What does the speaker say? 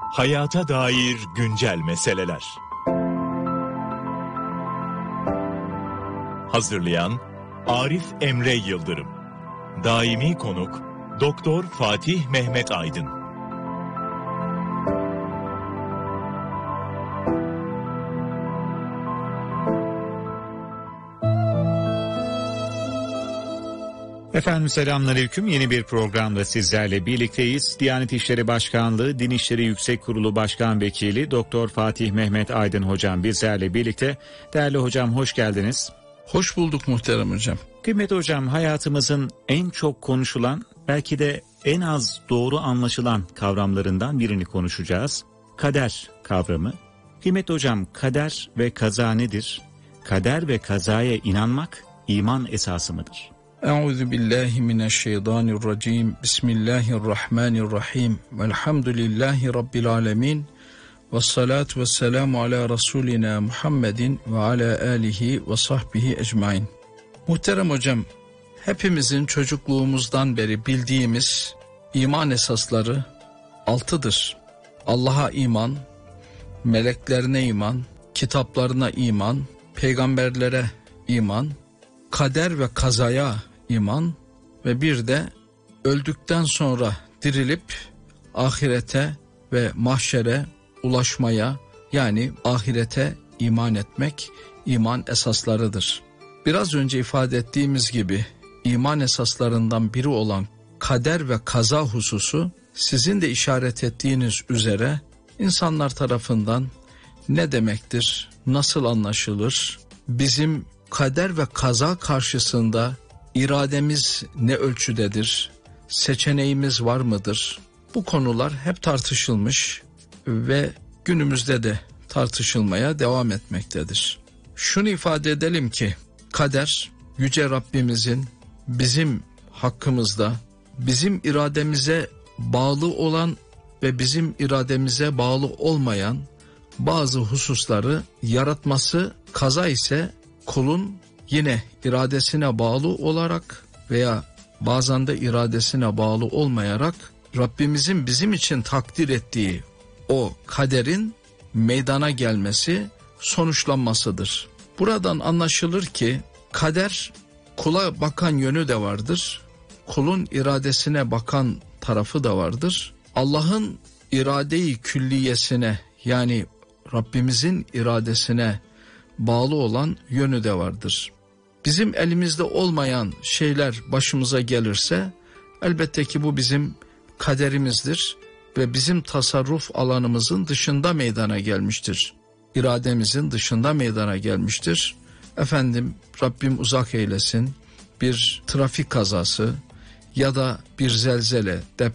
Hayata dair güncel meseleler. Hazırlayan Arif Emre Yıldırım. Daimi konuk Doktor Fatih Mehmet Aydın. Efendim selamünaleyküm. Yeni bir programda sizlerle birlikteyiz. Diyanet İşleri Başkanlığı Din İşleri Yüksek Kurulu Başkan Vekili Doktor Fatih Mehmet Aydın hocam bizlerle birlikte. Değerli hocam hoş geldiniz. Hoş bulduk muhterem hocam. Kıymetli hocam, hayatımızın en çok konuşulan, belki de en az doğru anlaşılan kavramlarından birini konuşacağız. Kader kavramı. Kıymetli hocam, kader ve kaza nedir? Kader ve kazaya inanmak iman esası mıdır? Euzubillahimineşşeytanirracim. Bismillahirrahmanirrahim. Velhamdülillahi Rabbil alemin. Vessalatu vesselamu ala Resulina Muhammedin ve ala alihi ve sahbihi ecmain. Muhterem hocam, hepimizin çocukluğumuzdan beri bildiğimiz iman esasları 6'dır. Allah'a iman, meleklerine iman, kitaplarına iman, peygamberlere iman, kader ve kazaya iman ve bir de öldükten sonra dirilip ahirete ve mahşere ulaşmaya, yani ahirete iman etmek iman esaslarıdır. Biraz önce ifade ettiğimiz gibi iman esaslarından biri olan kader ve kaza hususu, sizin de işaret ettiğiniz üzere insanlar tarafından ne demektir, nasıl anlaşılır, bizim kader ve kaza karşısında irademiz ne ölçüdedir, seçeneğimiz var mıdır? Bu konular hep tartışılmış ve günümüzde de tartışılmaya devam etmektedir. Şunu ifade edelim ki kader, Yüce Rabbimizin bizim hakkımızda bizim irademize bağlı olan ve bizim irademize bağlı olmayan bazı hususları yaratması, kaza ise kulun yine iradesine bağlı olarak veya bazen de iradesine bağlı olmayarak Rabbimizin bizim için takdir ettiği o kaderin meydana gelmesi, sonuçlanmasıdır. Buradan anlaşılır ki kader kula bakan yönü de vardır, kulun iradesine bakan tarafı da vardır. Allah'ın irade-i külliyesine, yani Rabbimizin iradesine bağlı olan yönü de vardır. Bizim elimizde olmayan şeyler başımıza gelirse elbette ki bu bizim kaderimizdir ve bizim tasarruf alanımızın dışında meydana gelmiştir. İrademizin dışında meydana gelmiştir. Efendim, Rabbim uzak eylesin, bir trafik kazası ya da bir zelzele, deprem